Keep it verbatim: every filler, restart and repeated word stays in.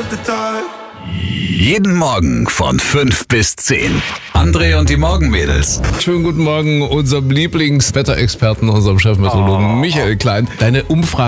Jeden Morgen von fünf bis zehn. André und die Morgenmädels. Schönen guten Morgen unserem Lieblingswetterexperten, unserem Chefmeteorologen Michael Klein. Deine Umfrage